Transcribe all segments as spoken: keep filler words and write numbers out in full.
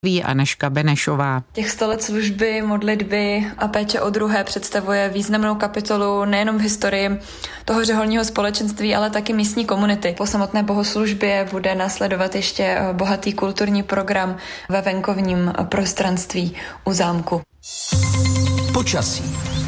ví Anežka Benešová. Těch sto let služby, modlitby a péče o druhé představuje významnou kapitolu nejenom v historii toho řeholního společenství, ale taky místní komunity. Po samotné bohoslužbě bude následovat ještě bohatý kulturní program ve venkovním prostranství u zámku. Počasí.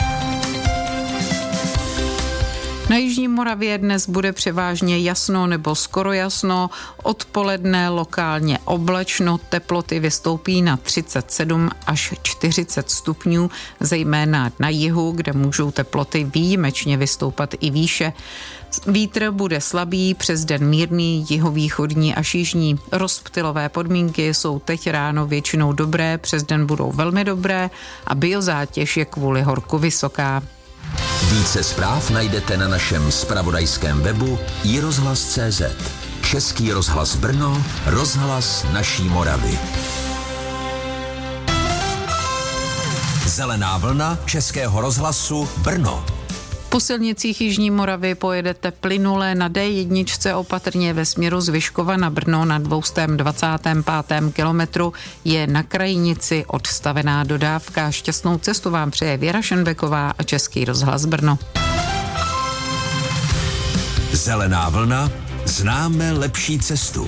Na jižní Moravě dnes bude převážně jasno nebo skoro jasno, odpoledne lokálně oblačno, teploty vystoupí na třicet sedm až čtyřicet stupňů, zejména na jihu, kde můžou teploty výjimečně vystoupat i výše. Vítr bude slabý, přes den mírný, jihovýchodní až jižní. Rozptylové podmínky jsou teď ráno většinou dobré, přes den budou velmi dobré a biozátěž je kvůli horku vysoká. Více zpráv najdete na našem zpravodajském webu i rozhlas tečka cé zet. Český rozhlas Brno, rozhlas naší Moravy. Zelená vlna Českého rozhlasu Brno. Po silnicích jižní Moravy pojedete plynule na dé jedna opatrně ve směru z Vyškova na Brno na dvě stě dvacátém pátém kilometru je na krajnici odstavená dodávka. Šťastnou cestu vám přeje Věra Šenbeková a Český rozhlas Brno. Zelená vlna, známe lepší cestu.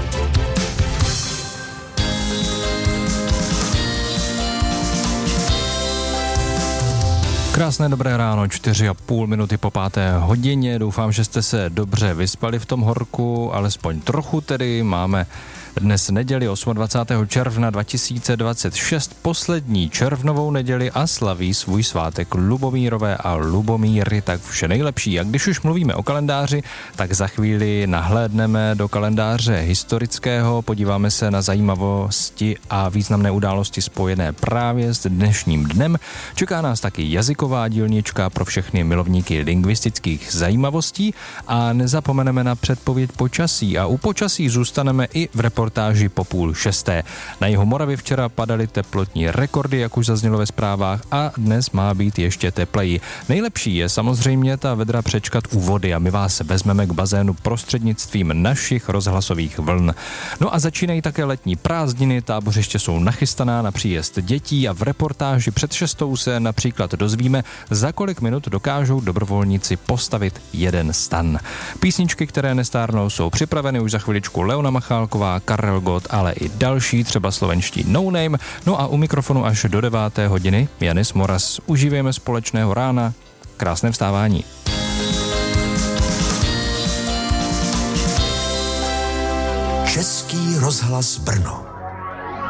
Krásné dobré ráno, čtyři a půl minuty po páté hodině. Doufám, že jste se dobře vyspali v tom horku, alespoň trochu tedy. Máme dnes neděli dvacátého osmého června dva tisíce dvacet šest, poslední červnovou neděli a slaví svůj svátek Lubomírové a Lubomíry, tak vše nejlepší. A když už mluvíme o kalendáři, tak za chvíli nahlédneme do kalendáře historického, podíváme se na zajímavosti a významné události spojené právě s dnešním dnem. Čeká nás taky jazyková dílnička pro všechny milovníky lingvistických zajímavostí a nezapomeneme na předpověď počasí a u počasí zůstaneme i v reportáži po půl šesté. Na jihu Moravy včera padaly teplotní rekordy, jak už zaznělo ve zprávách, a dnes má být ještě tepleji. Nejlepší je samozřejmě ta vedra přečkat u vody a my vás vezmeme k bazénu prostřednictvím našich rozhlasových vln. No a začínají také letní prázdniny, tábořiště jsou nachystaná na příjezd dětí a v reportáži před šestou se například dozvíme, za kolik minut dokážou dobrovolníci postavit jeden stan. Písničky, které nestárnou, jsou připraveny už za chviličku Leona Machálková, Karel Gott, ale i další, třeba slovenští No Name. No a u mikrofonu až do deváté hodiny Janis Moras. Užívejme společného rána. Krásné vstávání. Český rozhlas Brno.